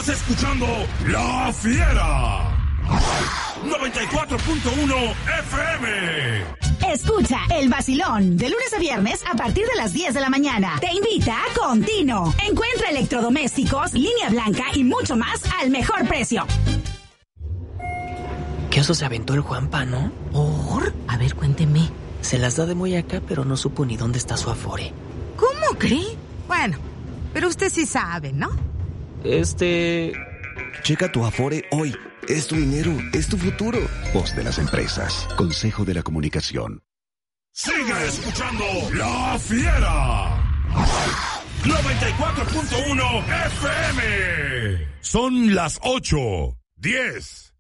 Estás escuchando La Fiera 94.1 FM. Escucha El Vacilón de lunes a viernes a partir de las 10 de la mañana. Te invita Contino. Encuentra electrodomésticos, línea blanca y mucho más al mejor precio. ¿Qué oso se aventó el Juanpa, no? ¿Por? A ver, cuénteme. Se las da de muy acá, pero no supo ni dónde está su Afore. ¿Cómo cree? Bueno, pero usted sí sabe, ¿no? Checa tu Afore hoy. Es tu dinero, es tu futuro. Voz de las empresas. Consejo de la Comunicación. Sigue escuchando La Fiera 94.1 FM. Son las 8:10.